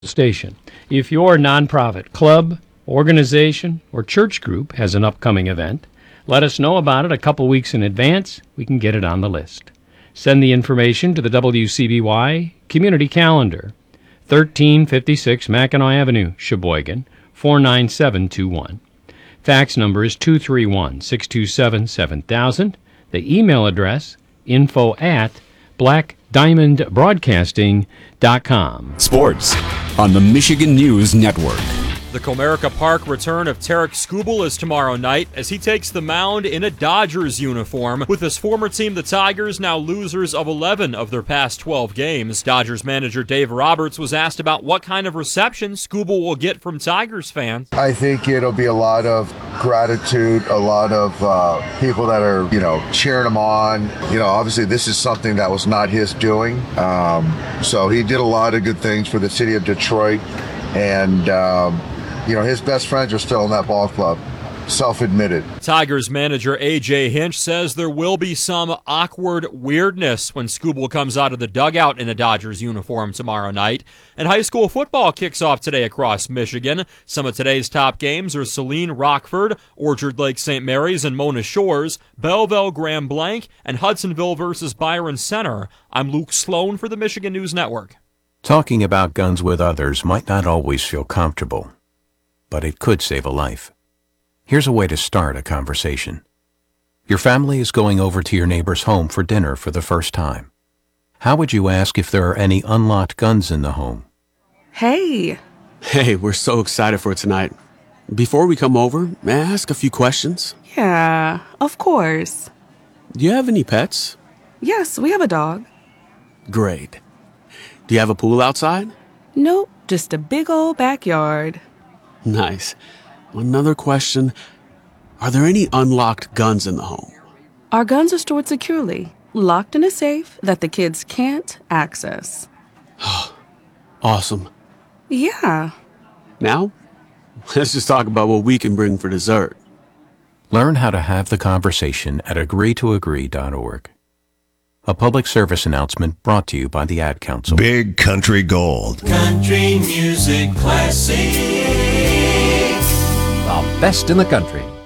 station. If your nonprofit club, organization, or church group has an upcoming event, let us know about it a couple weeks in advance. We can get it on the list. Send the information to the WCBY Community Calendar, 1356 Mackinac Avenue, Sheboygan, 49721. Fax number is 231-627-7000. The email address, info@blackdiamondbroadcasting.com. Sports on the Michigan News Network. The Comerica Park return of Tarek Skubal is tomorrow night as he takes the mound in a Dodgers uniform. With his former team, the Tigers, now losers of 11 of their past 12 games. Dodgers manager Dave Roberts was asked about what kind of reception Skubal will get from Tigers fans. I think it'll be a lot of gratitude, a lot of people that are, cheering him on. Obviously this is something that was not his doing. So he did a lot of good things for the city of Detroit. And, his best friends are still in that ball club, self-admitted. Tigers manager A.J. Hinch says there will be some awkward weirdness when Skubal comes out of the dugout in a Dodgers uniform tomorrow night. And high school football kicks off today across Michigan. Some of today's top games are Saline Rockford, Orchard Lake St. Mary's and Mona Shores, Belleville Grand Blanc, and Hudsonville versus Byron Center. I'm Luke Sloan for the Michigan News Network. Talking about guns with others might not always feel comfortable, but it could save a life. Here's a way to start a conversation. Your family is going over to your neighbor's home for dinner for the first time. How would you ask if there are any unlocked guns in the home? Hey, we're so excited for tonight. Before we come over, may I ask a few questions? Yeah, of course. Do you have any pets? Yes, we have a dog. Great. Do you have a pool outside? Nope, just a big old backyard. Nice. Another question. Are there any unlocked guns in the home? Our guns are stored securely, locked in a safe that the kids can't access. Awesome. Yeah. Now, let's just talk about what we can bring for dessert. Learn how to have the conversation at agreetoagree.org. A public service announcement brought to you by the Ad Council. Big Country Gold. Country music classic. The best in the country.